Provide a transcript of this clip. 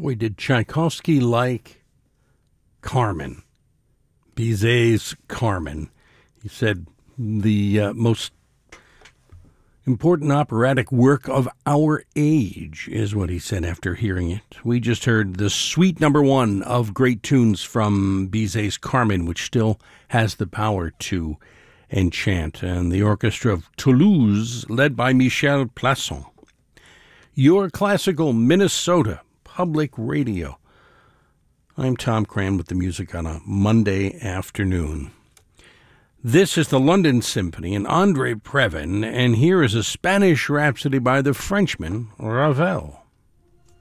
Boy, did Tchaikovsky like Carmen, Bizet's Carmen. He said the most important operatic work of our age is what he said after hearing it. We just heard the suite number one of great tunes from Bizet's Carmen, which still has the power to enchant, and the orchestra of Toulouse, led by Michel Plasson. Your Classical Minnesota Public Radio. I'm Tom Cran with the music on a Monday afternoon. This is the London Symphony and André Previn, and here is a Spanish Rhapsody by the Frenchman Ravel.